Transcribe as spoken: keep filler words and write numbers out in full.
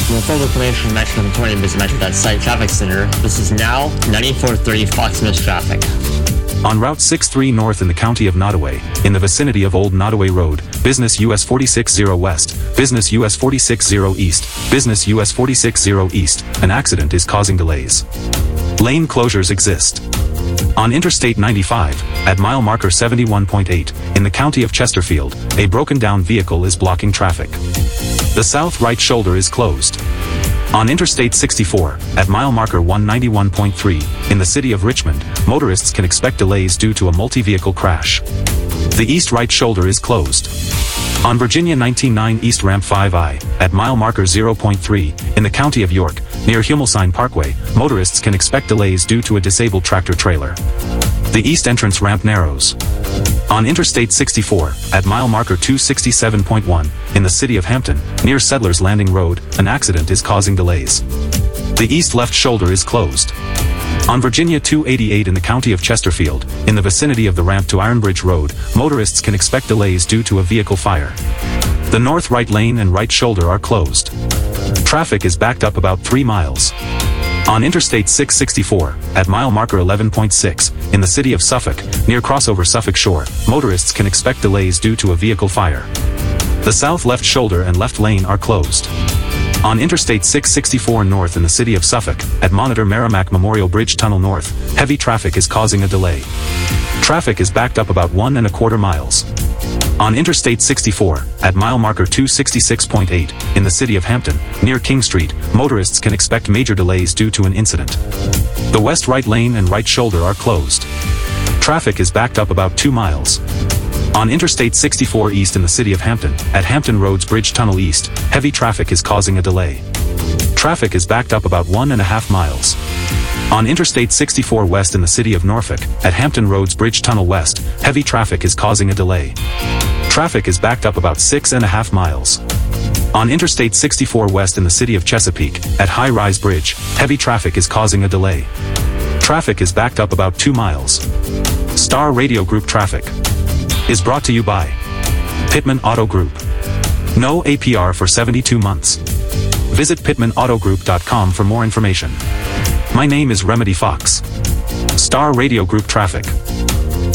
For full information on Metro Victoria, visit Metro dot site Traffic Center. This is now ninety-four thirty Fox Mills traffic. On Route sixty-three North in the county of Nottoway, in the vicinity of Old Nottoway Road, Business U S forty-six zero West, Business U S forty-six zero East, Business U S forty-six zero East, an accident is causing delays. Lane closures exist. On Interstate ninety-five, at mile marker seventy-one point eight, in the county of Chesterfield, a broken-down vehicle is blocking traffic. The south right shoulder is closed. On Interstate sixty-four, at mile marker one ninety-one point three, in the city of Richmond, motorists can expect delays due to a multi-vehicle crash. The east right shoulder is closed. On Virginia nineteen nine East Ramp five I, at mile marker zero point three, in the county of York, near Humelsine Parkway, motorists can expect delays due to a disabled tractor-trailer. The east entrance ramp narrows. On Interstate sixty-four, at mile marker two sixty-seven point one, in the city of Hampton, near Settlers Landing Road, an accident is causing delays. The east left shoulder is closed. On Virginia two eighty-eight in the county of Chesterfield, in the vicinity of the ramp to Ironbridge Road, motorists can expect delays due to a vehicle fire. The north right lane and right shoulder are closed. Traffic is backed up about three miles. On Interstate six sixty-four, at mile marker eleven point six, in the city of Suffolk, near crossover Suffolk Shore, motorists can expect delays due to a vehicle fire. The south left shoulder and left lane are closed. On Interstate six sixty-four North in the city of Suffolk, at Monitor Merrimack Memorial Bridge Tunnel North, heavy traffic is causing a delay. Traffic is backed up about one and a quarter miles. On Interstate sixty-four, at mile marker two sixty-six point eight, in the city of Hampton, near King Street, motorists can expect major delays due to an incident. The west right lane and right shoulder are closed. Traffic is backed up about two miles. On Interstate sixty-four East in the city of Hampton, at Hampton Roads Bridge Tunnel East, heavy traffic is causing a delay. Traffic is backed up about one and a half miles. On Interstate sixty-four West in the city of Norfolk, at Hampton Roads Bridge Tunnel West, heavy traffic is causing a delay. Traffic is backed up about six and a half miles. On Interstate sixty-four West in the city of Chesapeake, at High Rise Bridge, heavy traffic is causing a delay. Traffic is backed up about two miles. Star Radio Group traffic is brought to you by Pittman Auto Group. No A P R for seventy-two months. Visit pittman auto group dot com for more information. My name is Remedy Fox. Star Radio Group traffic.